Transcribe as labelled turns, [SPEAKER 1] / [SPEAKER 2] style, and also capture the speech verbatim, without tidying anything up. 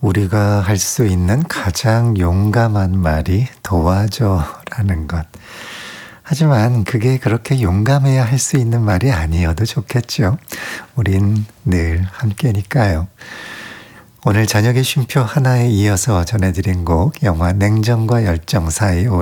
[SPEAKER 1] 우리가 할 수 있는 가장 용감한 말이 도와줘라는 것. 하지만 그게 그렇게 용감해야 할 수 있는 말이 아니어도 좋겠죠. 우린 늘 함께니까요. 오늘 저녁의 쉼표 하나에 이어서 전해드린 곡 영화 냉정과 열정 사이